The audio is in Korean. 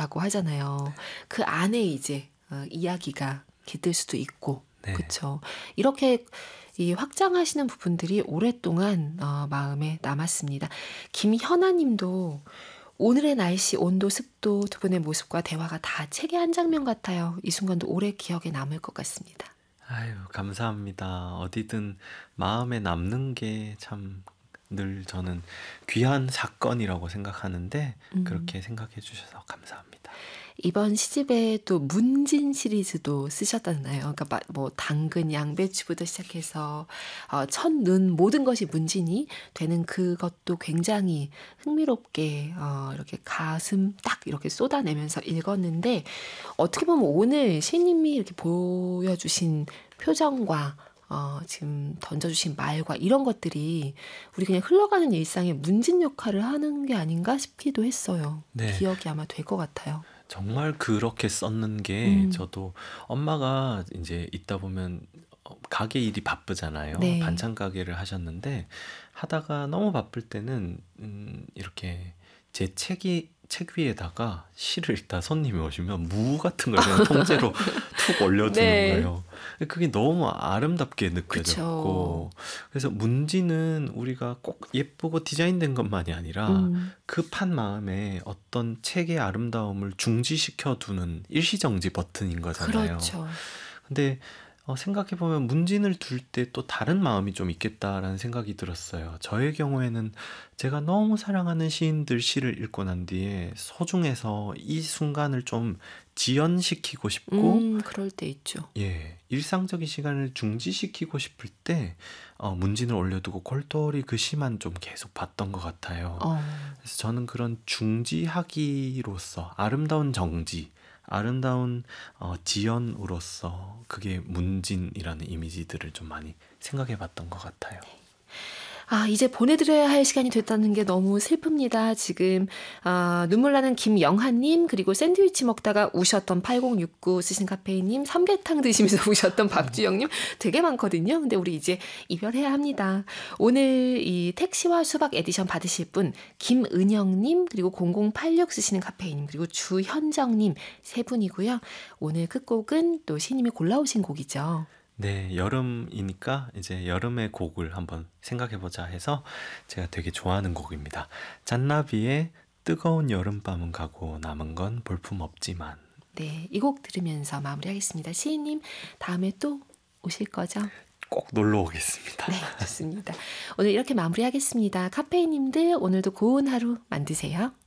라고 하잖아요. 그 안에 이제 이야기가 깃들 수도 있고, 네. 그렇죠. 이렇게 이 확장하시는 부분들이 오랫동안 마음에 남았습니다. 김현아님도 오늘의 날씨, 온도, 습도 두 분의 모습과 대화가 다 책의 한 장면 같아요. 이 순간도 오래 기억에 남을 것 같습니다. 아유, 감사합니다. 어디든 마음에 남는 게 참 늘 저는 귀한 사건이라고 생각하는데 그렇게 생각해 주셔서 감사합니다. 이번 시집에 또 문진 시리즈도 쓰셨잖아요. 그러니까 뭐 당근, 양배추부터 시작해서 첫눈 모든 것이 문진이 되는 그것도 굉장히 흥미롭게 이렇게 가슴 딱 이렇게 쏟아내면서 읽었는데 어떻게 보면 오늘 시인님이 이렇게 보여주신 표정과 지금 던져주신 말과 이런 것들이 우리 그냥 흘러가는 일상에 문진 역할을 하는 게 아닌가 싶기도 했어요. 네. 기억이 아마 될 것 같아요. 정말 그렇게 썼는 게 저도 엄마가 이제 있다 보면 가게 일이 바쁘잖아요. 네. 반찬 가게를 하셨는데 하다가 너무 바쁠 때는 이렇게 제 책 위에다가 시를 읽다 손님이 오시면 무 같은 걸 그냥 통째로 툭 올려주는 네. 거예요. 그게 너무 아름답게 느껴졌고 그래서 문지는 우리가 꼭 예쁘고 디자인된 것만이 아니라 급한 마음에 어떤 책의 아름다움을 중지시켜 두는 일시정지 버튼인 거잖아요. 그렇죠. 근데 생각해보면 문진을 둘 때 또 다른 마음이 좀 있겠다라는 생각이 들었어요. 저의 경우에는 제가 너무 사랑하는 시인들 시를 읽고 난 뒤에 소중해서 이 순간을 좀 지연시키고 싶고 그럴 때 있죠. 예, 일상적인 시간을 중지시키고 싶을 때 문진을 올려두고 골똘히 그 시만 좀 계속 봤던 것 같아요. 그래서 저는 그런 중지하기로서 아름다운 정지, 아름다운 지연으로서 그게 문진이라는 이미지들을 좀 많이 생각해 봤던 것 같아요. 이제 보내드려야 할 시간이 됐다는 게 너무 슬픕니다. 지금 눈물 나는 김영하님, 그리고 샌드위치 먹다가 우셨던 8069 쓰신 카페인님, 삼계탕 드시면서 우셨던 박주영님, 되게 많거든요. 근데 우리 이제 이별해야 합니다. 오늘 이 택시와 수박 에디션 받으실 분 김은영님, 그리고 0086 쓰시는 카페인님, 그리고 주현정님 세 분이고요. 오늘 끝곡은 또 시인님이 골라오신 곡이죠. 네, 여름이니까 이제 여름의 곡을 한번 생각해보자 해서 제가 되게 좋아하는 곡입니다. 잔나비의 뜨거운 여름밤은 가고 남은 건 볼품없지만. 네, 이 곡 들으면서 마무리하겠습니다. 시인님 다음에 또 오실 거죠? 꼭 놀러 오겠습니다. 네, 좋습니다. 오늘 이렇게 마무리하겠습니다. 카페인님들 오늘도 고운 하루 만드세요.